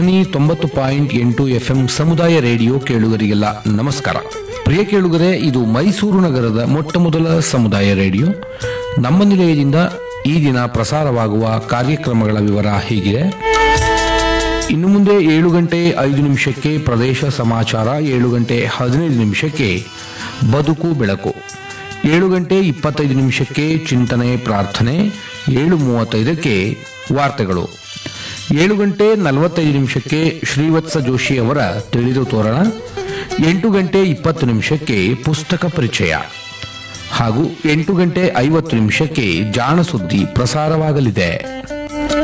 Janadhwani 90.8 FM ಸಮುದಾಯ radio ಕೇಳುಗರಿಗೆಲ್ಲ ನಮಸ್ಕಾರ. ಪ್ರಿಯ ಕೇಳುಗರೆ, ಇದು ಮೈಸೂರು ನಗರದ ಮೊಟ್ಟ ಮೊದಲ ಸಮುದಾಯ ರೇಡಿಯೋ. ನಮ್ಮ ನಿಲಯದಿಂದ ಈ ದಿನ ಪ್ರಸಾರವಾಗುವ ಕಾರ್ಯಕ್ರಮಗಳ ವಿವರ ಹೀಗಿದೆ. ಇನ್ನು ಮುಂದೆ 7:05 ಪ್ರದೇಶ ಸಮಾಚಾರ, 7:15 ಬದುಕು ಬೆಳಕು, 7:25 ಚಿಂತನೆ ಪ್ರಾರ್ಥನೆ, 7:35 ವಾರ್ತೆಗಳು, 7:45 ಶ್ರೀವತ್ಸ ಜೋಶಿ ಅವರ ತಿಳಿದು ತೋರಣ, 8:20 ಪುಸ್ತಕ ಪರಿಚಯ ಹಾಗೂ 8:50 ಜಾಣ ಸುದ್ದಿ ಪ್ರಸಾರವಾಗಲಿದೆ.